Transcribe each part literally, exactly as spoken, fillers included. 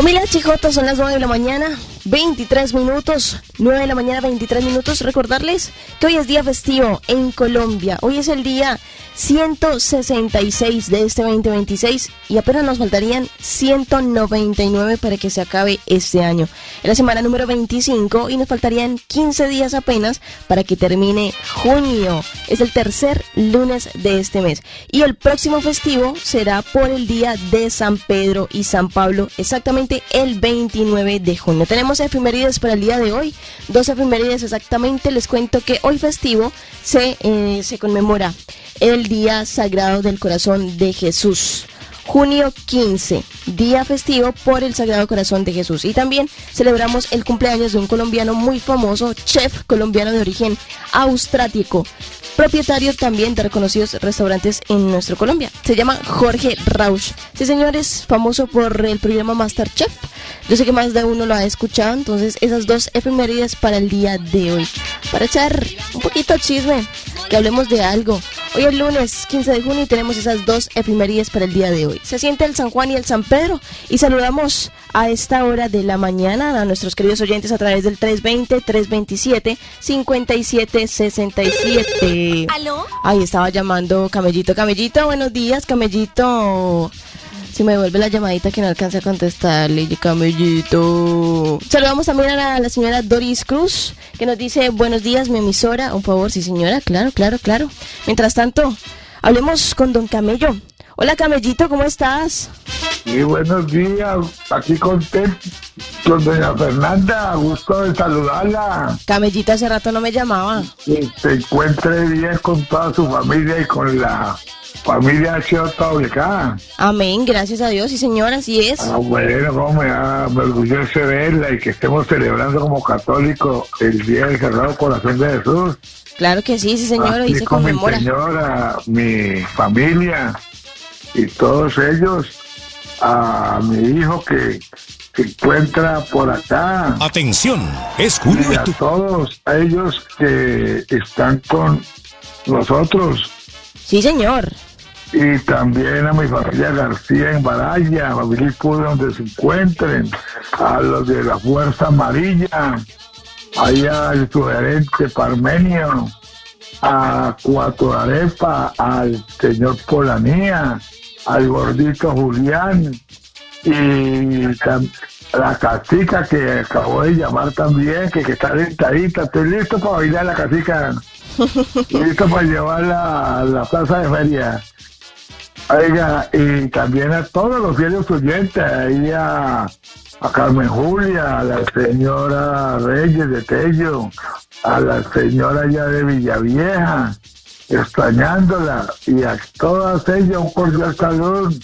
Familia Chijoto, son las nueve de la mañana, veintitrés minutos, nueve de la mañana, veintitrés minutos. Recordarles que hoy es día festivo en Colombia. Hoy es el día ciento sesenta y seis de este veinte veintiséis y apenas nos faltarían ciento noventa y nueve para que se acabe este año. Es la semana número veinticinco y nos faltarían quince días apenas para que termine junio. Es el tercer lunes de este mes. Y el próximo festivo será por el día de San Pedro y San Pablo, exactamente el veintinueve de junio. Tenemos efemérides para el día de hoy, dos efemérides exactamente. Les cuento que hoy festivo se, eh, se conmemora el Día Sagrado del Corazón de Jesús. Junio quince, día festivo por el Sagrado Corazón de Jesús. Y también celebramos el cumpleaños de un colombiano muy famoso, chef colombiano de origen austrático, propietario también de reconocidos restaurantes en nuestra Colombia. Se llama Jorge Rauch. Sí, señores, famoso por el programa MasterChef. Yo sé que más de uno lo ha escuchado, entonces esas dos efemérides para el día de hoy. Para echar un poquito de chisme, que hablemos de algo. Hoy es lunes quince de junio y tenemos esas dos efemérides para el día de hoy. Se siente el San Juan y el San Pedro y saludamos a esta hora de la mañana a nuestros queridos oyentes a través del tres veinte, tres veintisiete, cincuenta y siete sesenta y siete. ¿Aló? Ahí estaba llamando Camellito. Camellito, buenos días, Camellito. Si me devuelve la llamadita que no alcancé a contestarle, Camellito. Saludamos también a la, a la señora Doris Cruz, que nos dice, buenos días, mi emisora. Un favor, sí señora, claro, claro, claro. Mientras tanto, hablemos con don Camello. Hola Camellito, ¿cómo estás? Sí, buenos días, aquí contento con doña Fernanda, gusto de saludarla. Camellito hace rato no me llamaba. Que se encuentre bien con toda su familia y con la familia Chijoto ubicada. Amén, gracias a Dios, sí señora, así es. Ah, bueno, como me, da, me orgullece verla y que estemos celebrando como católicos el Día del Sagrado Corazón de Jesús. Claro que sí, sí señora, y se con conmemora. Mi señora, mi familia y todos ellos, a mi hijo que se encuentra por acá. Atención, es Julio y y a tu... todos ellos que están con nosotros. Sí señor. Y también a mi familia García en Baraya, familia Ipude donde se encuentren, a los de la Fuerza Amarilla, allá al su gerente Parmenio, a Cuatro Arepa, al señor Polanía, al gordito Julián y tam- la cacica que acabo de llamar también, que, que está sentadita. Estoy listo para bailar a la cacica, listo para llevarla a la plaza de feria. Oiga, y también a todos los fieles oyentes, ahí a, a Carmen Julia, a la señora Reyes de Tello, a la señora ya de Villavieja, extrañándola, y a todas ellas un cordial saludo.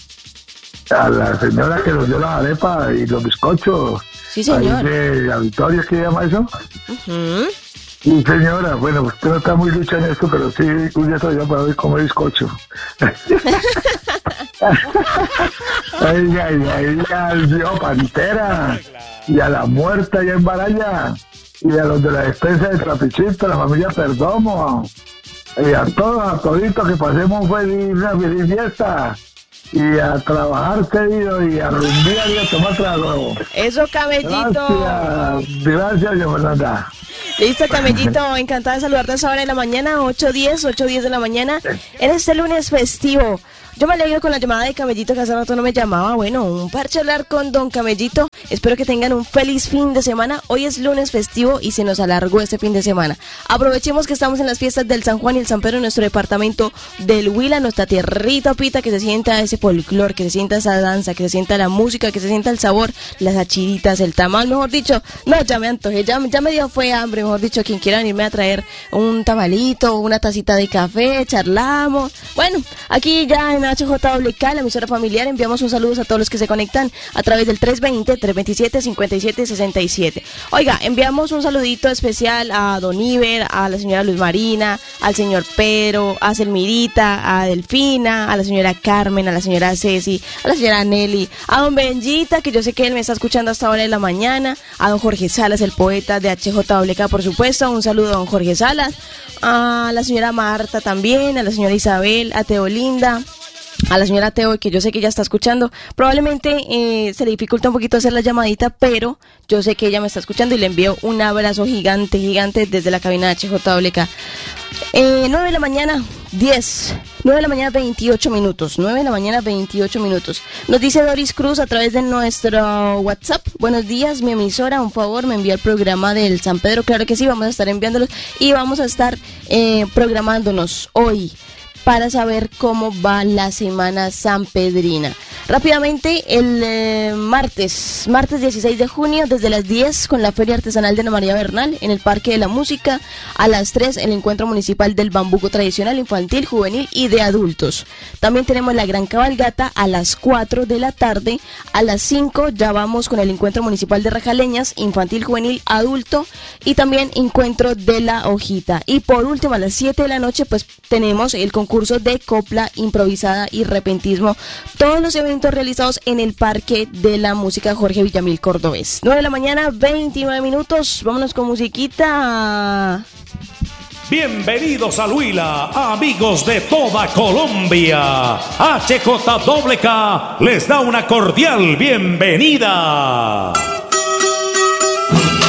A la señora que nos dio las arepas y los bizcochos. Sí señor. Ahí de la Victoria, ¿qué llama eso? Uh-huh. Sí, señora, bueno, usted no está muy lucha en esto, pero sí, un día todavía para hoy comer bizcocho. Oiga, y ahí al viejo Pantera, y a la muerta allá en Baraya, y a los de la despensa de Trapichito, la familia Perdomo, y a todos, a toditos que pasemos feliz, una feliz fiesta. Y a trabajar seguido y a rumbear y a tomar trago. Eso, Camellito. Gracias, gracias, doña Fernanda. Listo, Camellito, encantada de saludarte a esa hora de la mañana, ocho diez, ocho diez de la mañana, en este lunes festivo. Yo me alegro con la llamada de Camellito, que hace rato no me llamaba. Bueno, un parche hablar con don Camellito. Espero que tengan un feliz fin de semana. Hoy es lunes festivo y se nos alargó este fin de semana. Aprovechemos que estamos en las fiestas del San Juan y el San Pedro en nuestro departamento del Huila, nuestra tierrita pita, que se sienta ese folclor, que se sienta esa danza, que se sienta la música, que se sienta el sabor, las achiritas, el tamal, mejor dicho. No, ya me antojé, ya, ya me dio fue hambre, mejor dicho. Quien quiera irme a traer un tamalito, una tacita de café, charlamos. Bueno, aquí ya en H J W K, la emisora familiar, enviamos un saludo a todos los que se conectan a través del tres veinte, tres veintisiete, cincuenta y siete sesenta y siete. Oiga, enviamos un saludito especial a Don Iber, a la señora Luz Marina, al señor Pedro, a Selmirita, a Delfina, a la señora Carmen, a la señora Ceci, a la señora Nelly, a don Benjita, que yo sé que él me está escuchando hasta ahora de la mañana, a don Jorge Salas, el poeta de H J W K, por supuesto, un saludo a don Jorge Salas, a la señora Marta también, a la señora Isabel, a Teolinda, a la señora Teo, que yo sé que ella está escuchando. Probablemente eh, se le dificulta un poquito hacer la llamadita, pero yo sé que ella me está escuchando y le envío un abrazo gigante, gigante desde la cabina de H J W K. Eh, nueve de la mañana, diez, nueve de la mañana, veintiocho minutos, nueve de la mañana, veintiocho minutos. Nos dice Doris Cruz a través de nuestro WhatsApp: buenos días, mi emisora, un favor, me envía el programa del San Pedro. Claro que sí, vamos a estar enviándolos y vamos a estar eh, programándonos hoy para saber cómo va la semana sanpedrina. Rápidamente, el eh, martes, martes dieciséis de junio, desde las diez, con la Feria Artesanal de Ana María Bernal, en el Parque de la Música. A las tres, el Encuentro Municipal del Bambuco Tradicional, Infantil, Juvenil y de Adultos. También tenemos la Gran Cabalgata a las cuatro de la tarde. A las cinco, ya vamos con el Encuentro Municipal de Rajaleñas, Infantil, Juvenil, Adulto, y también Encuentro de la Hojita. Y por último, a las siete de la noche, pues tenemos el concurso de copla improvisada y repentismo. Todos los eventos realizados en el Parque de la Música Jorge Villamil Cordobés. nueve de la mañana, veintinueve minutos. Vámonos con musiquita. Bienvenidos a Huila, amigos de toda Colombia. H J W K les da una cordial bienvenida.